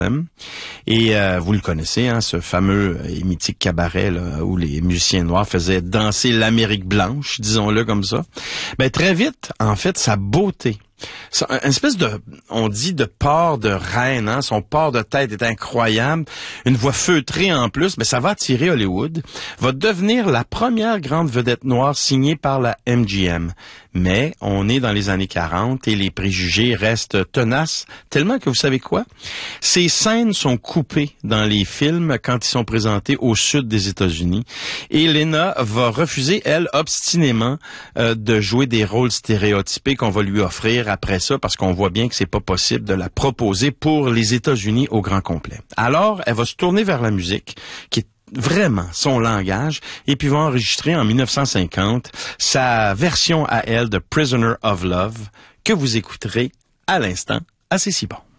Et vous le connaissez, hein, ce fameux et mythique cabaret là, où les musiciens noirs faisaient danser l'Amérique blanche, disons-le comme ça. Ben très vite, en fait, sa beauté, une espèce de, on dit de port de reine, hein, son port de tête est incroyable, une voix feutrée en plus, mais ça va attirer Hollywood, va devenir la première grande vedette noire signée par la MGM. Mais on est dans les années 40 et les préjugés restent tenaces, tellement que vous savez quoi? Ces scènes sont coupées dans les films quand ils sont présentés au sud des États-Unis. Et Lena va refuser, elle, obstinément, de jouer des rôles stéréotypés qu'on va lui offrir après ça, parce qu'on voit bien que c'est pas possible de la proposer pour les États-Unis au grand complet. Alors, elle va se tourner vers la musique, qui est vraiment son langage, et puis va enregistrer en 1950 sa version à elle de Prisoner of Love, que vous écouterez à l'instant à C'est si bon.